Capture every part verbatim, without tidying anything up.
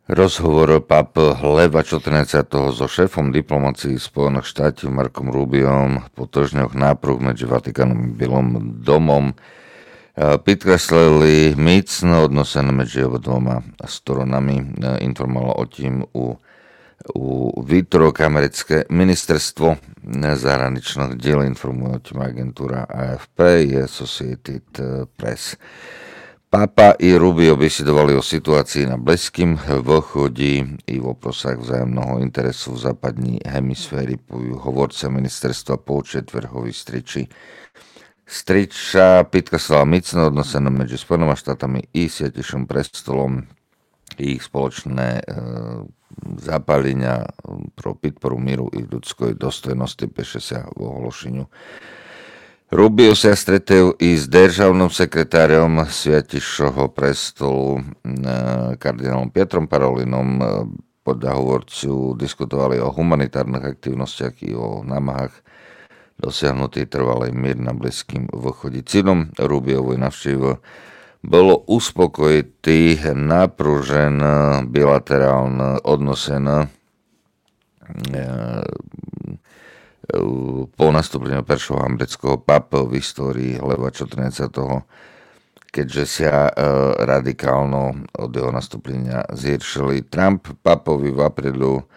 Rozhovor pápa Leva štrnásteho so šéfom diplomácií Spojených štátov Markom Rubiom po týždňoch nápruh medzi Vatikánom a Bielým domom podkreslili mocno odnosené medzi oboma stranami. Informovalo o tým u, u výtorok americké ministerstvo zahraničných diel, informuje o tým agentúra á ef pé, je Associated Press. Pápa i Rubio besedovali o situácii na Blízkym východe i v oprosách vzájomného interesu v západní hemisféry, pojú hovorca ministerstva Poučet-Verhový Striči. Striča podkreslila mocno odnosené medzi Spojenými štátami i Svätejším prestolom, ich spoločné e, zapálenia pro podporu míru i ľudskej dôstojnosti, píše sa v ohlášení. Rubio sa stretol i s državným sekretárom Svätejšieho prestolu kardinálom Pietrom Parolinom. Podľa hovorcu diskutovali o humanitárnych aktivnostiach i o námahách dosiahnutý trvalý mír na Blízkym východe. Cieľom Rubiovej návštevy bolo uspokojiť napružen bilaterálne odnosy po nastúpení prvého amerického pápa v histórii Leva štrnásteho keďže sa e, radikálno od jeho nastúpenia zhoršili. Trump pápovi v aprílu e,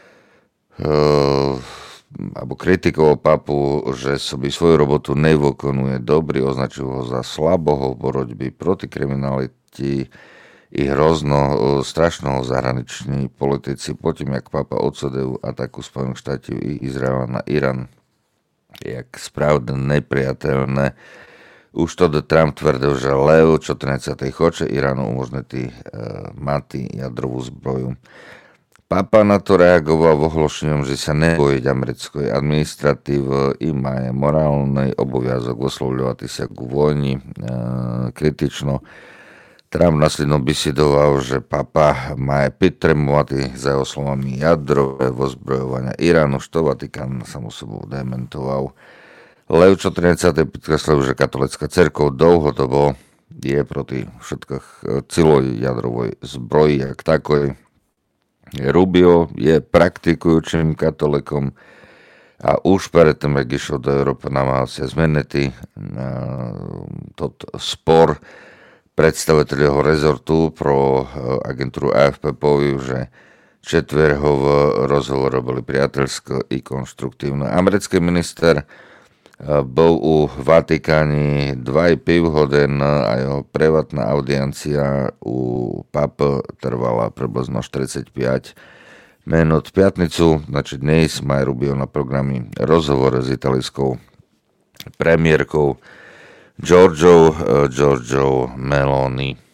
alebo kritikoval pápu, že by svoju robotu nevykonuje dobrý, označil ho za slaboho v borotbe proti kriminalite i hrozno strašného zahraniční politici potom, jak pápa odsudil ataku Spojených štátov i Izraela na Irán, jak správne nepriateľné. Už to Trump tvrdil, že Leo štrnásty chce Iránu umožniť e, mať jadrovú zbroju. Pápa na to reagoval v ohlášení, že sa nebojí americkej administratívy i má morálny obaviazok vyslovľovať sa k vojni e, kritično. Trump následno besedoval, že pápa má podporovať za jeho slovami jadrové ozbrojovania Iránu, što Vatikán samo sebou dementoval. Lev štrnásty podkreslil, že katolická cirkev dlhodobo je proti všetkých cieľov jadrovej zbroji jak takoj. Rubio je praktikujúcim katolikom a už predtým, jak išiel do Európy, namáhal sa zmeniť tot spor. Predstaviteľ jeho rezortu pro agentúru á ef pé povedal, že četverho v rozhovoru boli priateľské i konštruktívne. Americký minister bol u Vatikáni dva i pol hodiny a jeho privátna audiencia u pápa trvala približno štyridsaťpäť minút. V piatnicu, znači dnes, má Rubio na programe rozhovor s italijskou premiérkou Giorgio, Giorgio Meloni.